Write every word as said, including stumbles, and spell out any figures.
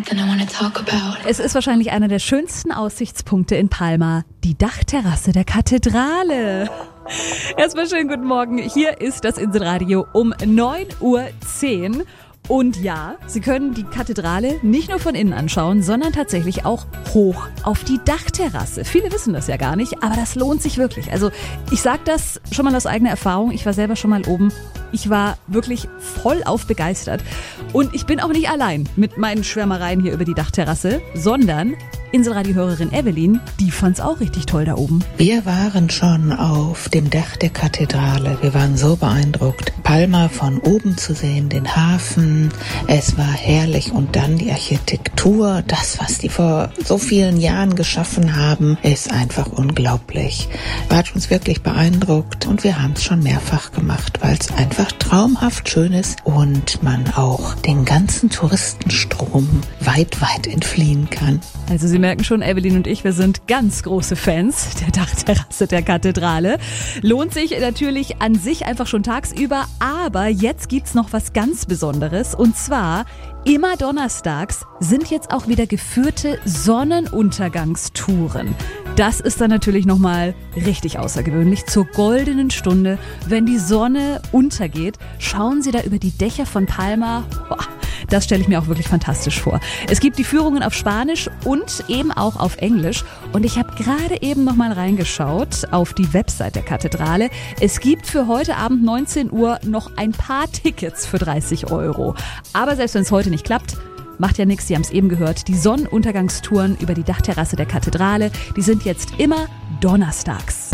something I want to talk about. Es ist wahrscheinlich einer der schönsten Aussichtspunkte in Palma, die Dachterrasse der Kathedrale. Erstmal schönen guten Morgen. Hier ist das Inselradio um neun Uhr zehn. Und ja, Sie können die Kathedrale nicht nur von innen anschauen, sondern tatsächlich auch hoch auf die Dachterrasse. Viele wissen das ja gar nicht, aber das lohnt sich wirklich. Also ich sage das schon mal aus eigener Erfahrung. Ich war selber schon mal oben. Ich war wirklich vollauf begeistert. Und ich bin auch nicht allein mit meinen Schwärmereien hier über die Dachterrasse, sondern Inselradio-Hörerin Evelyn, die fand's auch richtig toll da oben. Wir waren schon auf dem Dach der Kathedrale. Wir waren so beeindruckt. Palma von oben zu sehen, den Hafen. Es war herrlich. Und dann die Architektur. Das, was die vor so vielen Jahren geschaffen haben, ist einfach unglaublich. Hat uns wirklich beeindruckt. Und wir haben es schon mehrfach gemacht, weil es einfach traumhaft schön ist und man auch den ganzen Touristenstrom weit, weit entfliehen kann. Also Sie merken schon, Evelyn und ich, wir sind ganz große Fans der Dachterrasse der Kathedrale. Lohnt sich natürlich an sich einfach schon tagsüber, aber jetzt gibt's noch was ganz Besonderes und zwar immer donnerstags sind jetzt auch wieder geführte Sonnenuntergangstouren. Das ist dann natürlich nochmal richtig außergewöhnlich. Zur goldenen Stunde, wenn die Sonne untergeht, schauen Sie da über die Dächer von Palma. Boah, das stelle ich mir auch wirklich fantastisch vor. Es gibt die Führungen auf Spanisch und eben auch auf Englisch. Und ich habe gerade eben nochmal reingeschaut auf die Website der Kathedrale. Es gibt für heute Abend neunzehn Uhr noch ein paar Tickets für dreißig Euro. Aber selbst wenn es heute nicht klappt, macht ja nichts, Sie haben es eben gehört. Die Sonnenuntergangstouren über die Dachterrasse der Kathedrale, die sind jetzt immer donnerstags.